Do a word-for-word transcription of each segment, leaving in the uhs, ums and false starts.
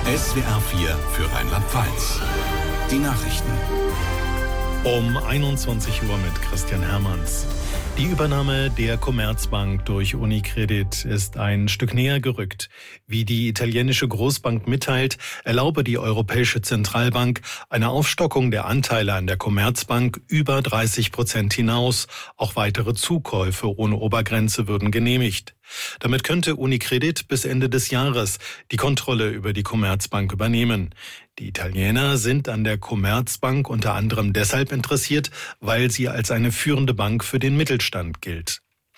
S W R vier für Rheinland-Pfalz. Die Nachrichten. Um einundzwanzig Uhr mit Christian Hermanns. Die Übernahme der Commerzbank durch Unicredit ist ein Stück näher gerückt. Wie die italienische Großbank mitteilt, erlaube die Europäische Zentralbank eine Aufstockung der Anteile an der Commerzbank über dreißig Prozent hinaus. Auch weitere Zukäufe ohne Obergrenze würden genehmigt. Damit könnte Unicredit bis Ende des Jahres die Kontrolle über die Commerzbank übernehmen. Die Italiener sind an der Commerzbank unter anderem deshalb interessiert, weil sie als eine führende Bank für den Mittelstand gilt.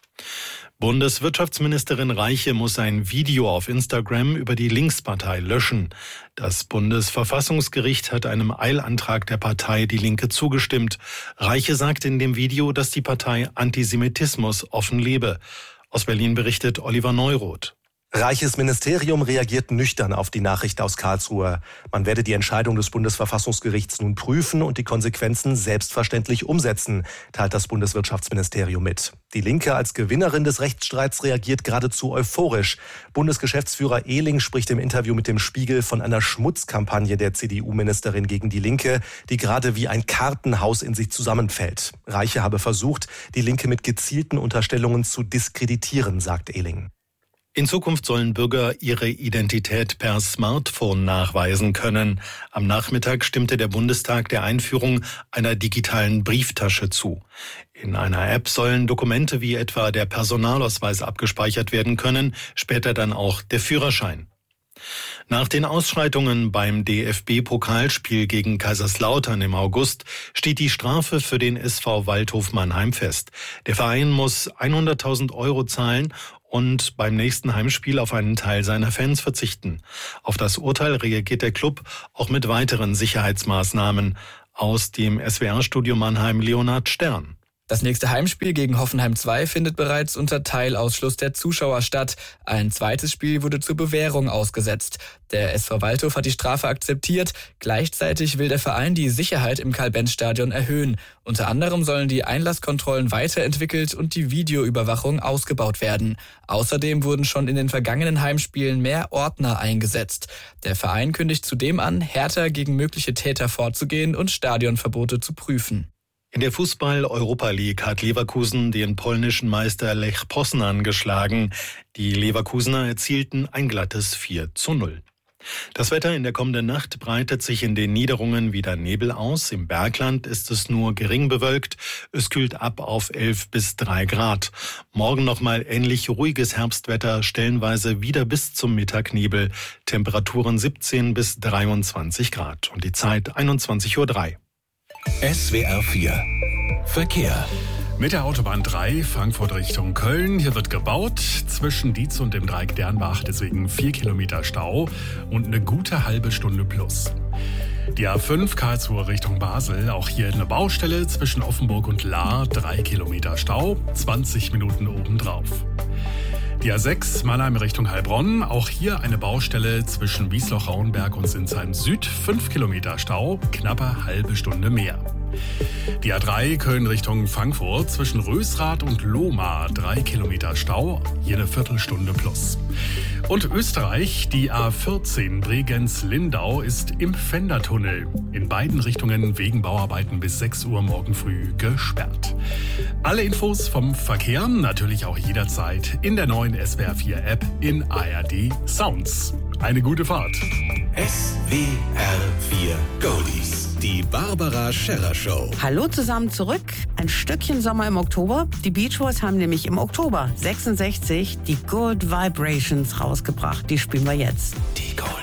Bundeswirtschaftsministerin Reiche muss ein Video auf Instagram über die Linkspartei löschen. Das Bundesverfassungsgericht hat einem Eilantrag der Partei Die Linke zugestimmt. Reiche sagt in dem Video, dass die Partei Antisemitismus offen lebe. Aus Berlin berichtet Oliver Neuroth. Reiches Ministerium reagiert nüchtern auf die Nachricht aus Karlsruhe. Man werde die Entscheidung des Bundesverfassungsgerichts nun prüfen und die Konsequenzen selbstverständlich umsetzen, teilt das Bundeswirtschaftsministerium mit. Die Linke als Gewinnerin des Rechtsstreits reagiert geradezu euphorisch. Bundesgeschäftsführer Ehling spricht im Interview mit dem Spiegel von einer Schmutzkampagne der C D U-Ministerin gegen die Linke, die gerade wie ein Kartenhaus in sich zusammenfällt. Reiche habe versucht, die Linke mit gezielten Unterstellungen zu diskreditieren, sagt Ehling. In Zukunft sollen Bürger ihre Identität per Smartphone nachweisen können. Am Nachmittag stimmte der Bundestag der Einführung einer digitalen Brieftasche zu. In einer App sollen Dokumente wie etwa der Personalausweis abgespeichert werden können, später dann auch der Führerschein. Nach den Ausschreitungen beim D F B-Pokalspiel gegen Kaiserslautern im August steht die Strafe für den S V Waldhof Mannheim fest. Der Verein muss hunderttausend Euro zahlen und beim nächsten Heimspiel auf einen Teil seiner Fans verzichten. Auf das Urteil reagiert der Club auch mit weiteren Sicherheitsmaßnahmen. Aus dem S W R-Studio Mannheim Leonhard Stern. Das nächste Heimspiel gegen Hoffenheim zwei findet bereits unter Teilausschluss der Zuschauer statt. Ein zweites Spiel wurde zur Bewährung ausgesetzt. Der S V Waldhof hat die Strafe akzeptiert. Gleichzeitig will der Verein die Sicherheit im Karl-Benz-Stadion erhöhen. Unter anderem sollen die Einlasskontrollen weiterentwickelt und die Videoüberwachung ausgebaut werden. Außerdem wurden schon in den vergangenen Heimspielen mehr Ordner eingesetzt. Der Verein kündigt zudem an, härter gegen mögliche Täter vorzugehen und Stadionverbote zu prüfen. In der Fußball-Europa League hat Leverkusen den polnischen Meister Lech Poznan geschlagen. Die Leverkusener erzielten ein glattes vier zu null. Das Wetter in der kommenden Nacht breitet sich in den Niederungen wieder Nebel aus. Im Bergland ist es nur gering bewölkt. Es kühlt ab auf elf bis drei Grad. Morgen nochmal ähnlich ruhiges Herbstwetter, stellenweise wieder bis zum Mittag Nebel. Temperaturen siebzehn bis dreiundzwanzig Grad. Und die Zeit einundzwanzig Uhr drei. S W R vier Verkehr. Mit der Autobahn drei, Frankfurt Richtung Köln. Hier wird gebaut zwischen Dietz und dem Dreieck Dernbach, deswegen vier Kilometer Stau und eine gute halbe Stunde plus. Die A fünf Karlsruhe Richtung Basel, auch hier eine Baustelle zwischen Offenburg und Lahr, drei Kilometer Stau, zwanzig Minuten obendrauf. Die A sechs Mannheim Richtung Heilbronn, auch hier eine Baustelle zwischen Wiesloch-Rauenberg und Sinsheim Süd, fünf Kilometer Stau, knappe halbe Stunde mehr. Die A drei Köln Richtung Frankfurt zwischen Rösrath und Lohmar, drei Kilometer Stau, hier eine Viertelstunde plus. Und Österreich, die A vierzehn Bregenz-Lindau ist im Fendertunnel. In beiden Richtungen wegen Bauarbeiten bis sechs Uhr morgen früh gesperrt. Alle Infos vom Verkehr natürlich auch jederzeit in der neuen S W R vier App in A R D Sounds. Eine gute Fahrt. S W R vier Goldies. Die Barbara Scherrer Show. Hallo zusammen zurück. Ein Stückchen Sommer im Oktober. Die Beach Boys haben nämlich im Oktober sechsundsechzig die Good Vibrations rausgebracht. Die spielen wir jetzt. Die Goldies.